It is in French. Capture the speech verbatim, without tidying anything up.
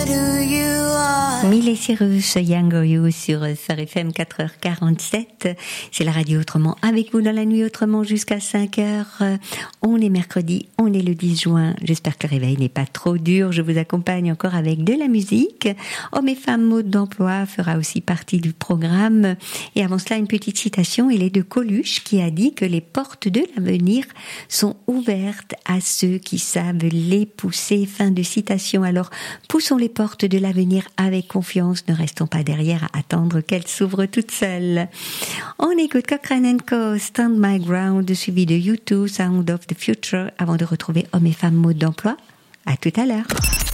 do you want? Miley Cyrus, Younger You sur Phare F M quatre heures quarante-sept. C'est la radio Autrement avec vous dans la nuit Autrement jusqu'à cinq heures. On est mercredi, on est le dix juin. J'espère que le réveil n'est pas trop dur. Je vous accompagne encore avec de la musique. Hommes et femmes mode d'emploi fera aussi partie du programme. Et avant cela, une petite citation. Il est de Coluche qui a dit que les portes de l'avenir sont ouvertes à ceux qui savent les pousser. Fin de citation. Alors, poussons les portes de l'avenir avec confiance, ne restons pas derrière à attendre qu'elle s'ouvre toute seule. On écoute Cochrane and Co, Stand My Ground, suivi de U deux, Sound of the Future, avant de retrouver Hommes et femmes mode d'emploi. À tout à l'heure.